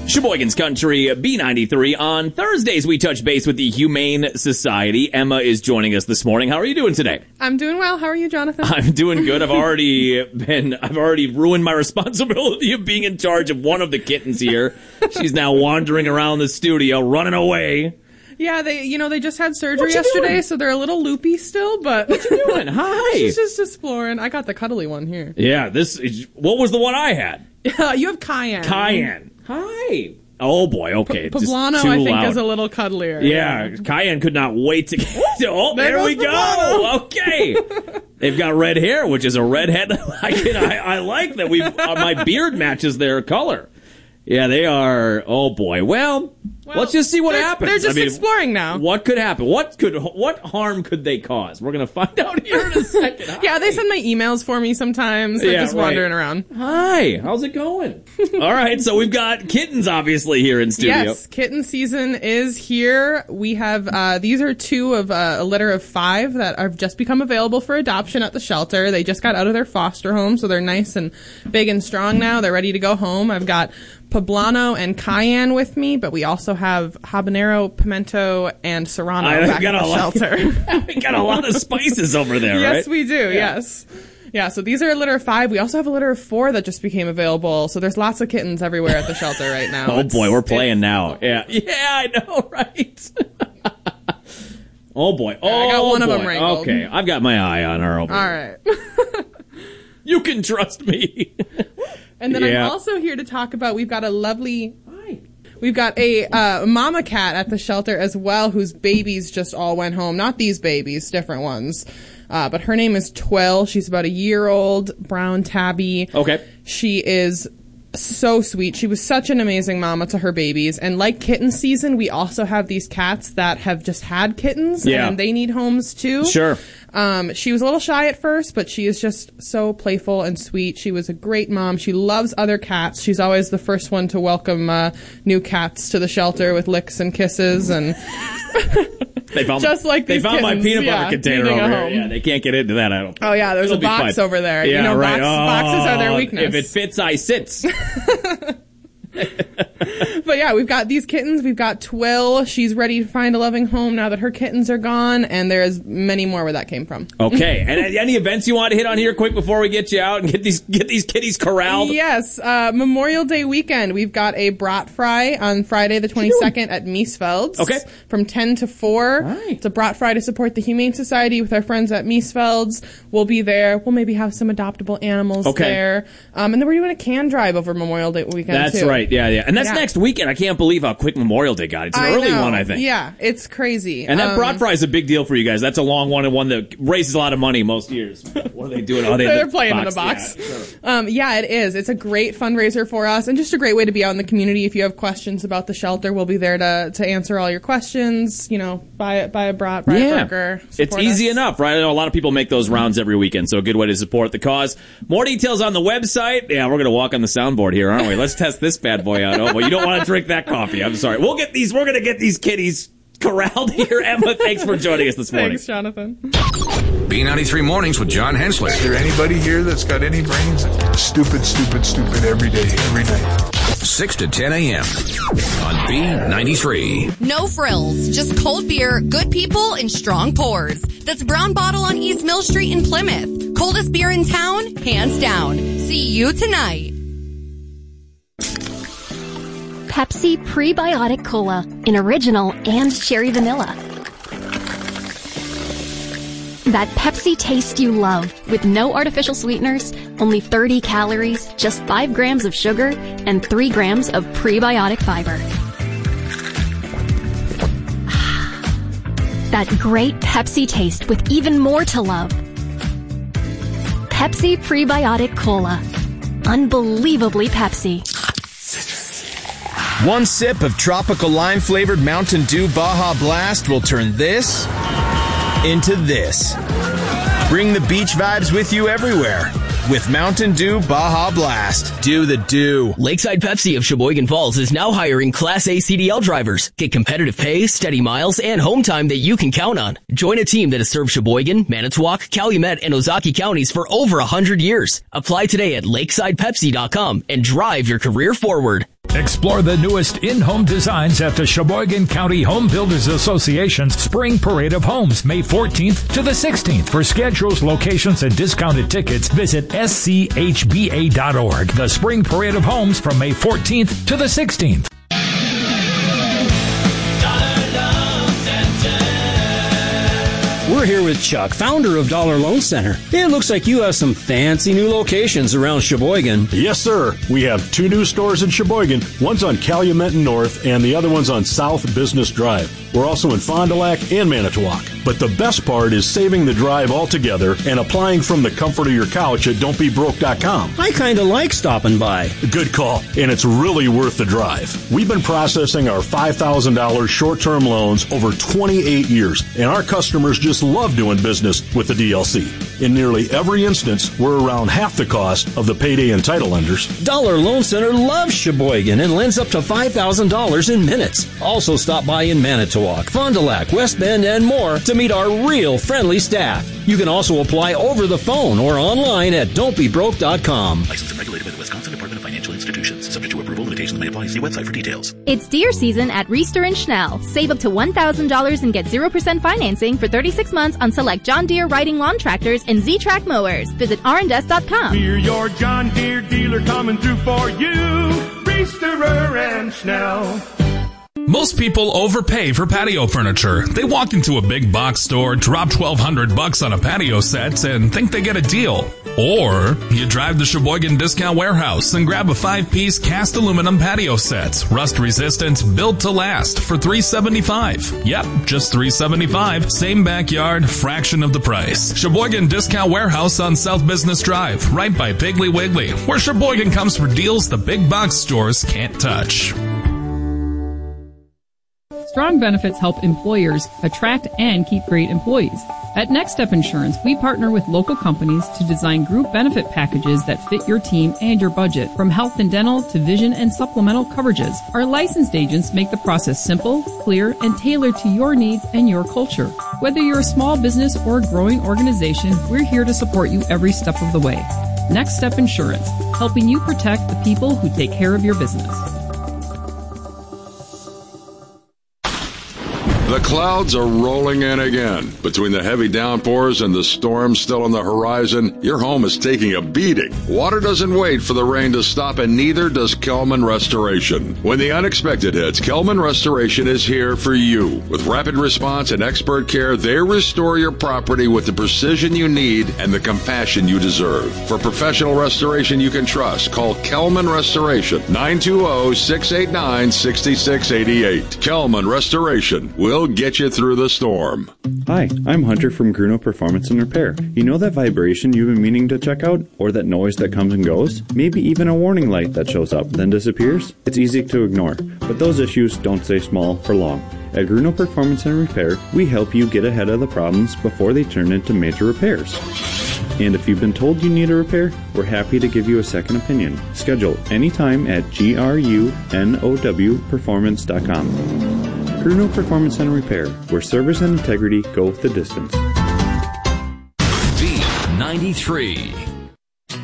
Sheboygan's Country, B93. On Thursdays, we touch base with the Humane Society. Emma is joining us this morning. How are you doing today? I'm doing well. How are you, Jonathan? I'm doing good. I've already ruined my responsibility of being in charge of one of the kittens here. She's now wandering around the studio, running away. Yeah, they just had surgery yesterday, so they're a little loopy still, but... What you doing? Hi. She's just exploring. I got the cuddly one here. Yeah, what was the one I had? You have Cayenne. Cayenne. Hi. Oh, boy, okay. Poblano, I think, is a little cuddlier. Yeah, Cayenne could not wait to get... Oh, there we go. Okay. They've got red hair, which is a redhead. I like that my beard matches their color. Yeah, they are... Oh, boy. Well, let's just see what happens. They're just exploring now. What could happen? What harm could they cause? We're going to find out here in a second. Yeah, they send my emails for me sometimes. They're just wandering around. Hi, how's it going? All right, so we've got kittens, obviously, here in studio. Yes, kitten season is here. We have, these are two of a litter of 5 that have just become available for adoption at the shelter. They just got out of their foster home, so they're nice and big and strong now. They're ready to go home. I've got Poblano and Cayenne with me, but we also have habanero, pimento, and serrano back at the shelter. We got a lot of spices over there, right? Yes, we do, yes. Yeah, so these are a litter of 5. We also have a litter of 4 that just became available, so there's lots of kittens everywhere at the shelter right now. Oh, boy, we're playing now. Yeah, I know, right? Oh, boy. Oh, I got one of them wrangled. Okay, I've got my eye on her over here. All right. You can trust me. And then I'm also here to talk about, we've got a mama cat at the shelter as well, whose babies just all went home. Not these babies, different ones. But her name is Twill. She's about a year-old, brown tabby. Okay. She is so sweet. She was such an amazing mama to her babies. And like kitten season, we also have these cats that have just had kittens. Yeah. And they need homes too. Sure. She was a little shy at first, but she is just so playful and sweet. She was a great mom. She loves other cats. She's always the first one to welcome new cats to the shelter with licks and kisses and... They found my peanut butter container over here. Yeah, they can't get into that. I don't. Oh yeah, there's a box over there. Yeah, right. Boxes are their weakness. If it fits, I sits. But yeah, we've got these kittens. We've got Twill. She's ready to find a loving home now that her kittens are gone, and there's many more where that came from. Okay, and any events you want to hit on here quick before we get you out and get these kitties corralled? Yes, Memorial Day weekend. We've got a brat fry on Friday the 22nd at Miesfeld's. Okay. From 10 to 4. Right. It's a brat fry to support the Humane Society with our friends at Miesfeld's. We'll be there. We'll maybe have some adoptable animals there. And then we're doing a can drive over Memorial Day weekend too. That's right. Yeah. And that's next weekend. I can't believe how quick Memorial Day got. It's an early one, I think. Yeah, it's crazy. And that brat fry is a big deal for you guys. That's a long one and one that raises a lot of money most years. What are they doing? Oh, they're playing in the box. Yeah, sure. It is. It's a great fundraiser for us and just a great way to be out in the community. If you have questions about the shelter, we'll be there to answer all your questions. You know, buy a brat, buy a burger. It's easy enough, right? I know a lot of people make those rounds every weekend, so a good way to support the cause. More details on the website. Yeah, we're going to walk on the soundboard here, aren't we? Let's test this bad boy out. Oh, well, you don't want to drink that coffee. I'm sorry. We're going to get these kitties corralled here. Emma, thanks for joining us this morning. Thanks, Jonathan. B93 Mornings with John Hensley. Is there anybody here that's got any brains? Stupid every day, every night. 6 to 10 a.m. on B93. No frills, just cold beer, good people, and strong pours. That's Brown Bottle on East Mill Street in Plymouth. Coldest beer in town, hands down. See you tonight. Pepsi Prebiotic Cola in original and cherry vanilla. That Pepsi taste you love with no artificial sweeteners, only 30 calories, just 5 grams of sugar, and 3 grams of prebiotic fiber. That great Pepsi taste with even more to love. Pepsi Prebiotic Cola. Unbelievably Pepsi. One sip of tropical lime-flavored Mountain Dew Baja Blast will turn this into this. Bring the beach vibes with you everywhere with Mountain Dew Baja Blast. Do the do. Lakeside Pepsi of Sheboygan Falls is now hiring Class A CDL drivers. Get competitive pay, steady miles, and home time that you can count on. Join a team that has served Sheboygan, Manitowoc, Calumet, and Ozaki counties for over 100 years. Apply today at lakesidepepsi.com and drive your career forward. Explore the newest in-home designs at the Sheboygan County Home Builders Association's Spring Parade of Homes, May 14th to the 16th. For schedules, locations, and discounted tickets, visit schba.org. The Spring Parade of Homes from May 14th to the 16th. We're here with Chuck, founder of Dollar Loan Center. It looks like you have some fancy new locations around Sheboygan. Yes, sir. We have 2 new stores in Sheboygan. One's on Calumet and North, and the other one's on South Business Drive. We're also in Fond du Lac and Manitowoc. But the best part is saving the drive altogether and applying from the comfort of your couch at don'tbebroke.com. I kind of like stopping by. Good call, and it's really worth the drive. We've been processing our $5,000 short-term loans over 28 years, and our customers just love doing business with the DLC. In nearly every instance, we're around half the cost of the payday and title lenders. Dollar Loan Center loves Sheboygan and lends up to $5,000 in minutes. Also stop by in Manitowoc, Fond du Lac, West Bend, and more to meet our real friendly staff. You can also apply over the phone or online at don'tbebroke.com. Licensed and regulated by the Wisconsin Department of Financial Institutions. Subject to approval, limitations may apply. See website for details. It's deer season at Reister and Schnell. Save up to $1,000 and get 0% financing for 36 months on select John Deere riding lawn tractors and Z-Track mowers. Visit rndes.com. We're your John Deere dealer coming through for you. Reister and Schnell. Most people overpay for patio furniture. They walk into a big box store, drop $1,200 on a patio set, and think they get a deal. Or you drive to Sheboygan Discount Warehouse and grab a 5-piece cast aluminum patio set, rust resistant, built to last, for $375. Yep, just $375. Same backyard, fraction of the price. Sheboygan Discount Warehouse on South Business Drive, right by Piggly Wiggly, where Sheboygan comes for deals the big box stores can't touch. Strong benefits help employers attract and keep great employees. At Next Step Insurance, we partner with local companies to design group benefit packages that fit your team and your budget, from health and dental to vision and supplemental coverages. Our licensed agents make the process simple, clear, and tailored to your needs and your culture. Whether you're a small business or a growing organization, we're here to support you every step of the way. Next Step Insurance, helping you protect the people who take care of your business. The clouds are rolling in again. Between the heavy downpours and the storms still on the horizon, your home is taking a beating. Water doesn't wait for the rain to stop, and neither does Kelman Restoration. When the unexpected hits, Kelman Restoration is here for you. With rapid response and expert care, they restore your property with the precision you need and the compassion you deserve. For professional restoration you can trust, call Kelman Restoration, 920-689-6688. Kelman Restoration will get you through the storm. Hi, I'm Hunter from Gruno Performance and Repair. You know that vibration you've been meaning to check out? Or that noise that comes and goes? Maybe even a warning light that shows up, then disappears? It's easy to ignore, but those issues don't stay small for long. At Gruno Performance and Repair, we help you get ahead of the problems before they turn into major repairs. And if you've been told you need a repair, we're happy to give you a second opinion. Schedule anytime at grunowperformance.com. Gruno Performance and Repair, where service and integrity go the distance. B93.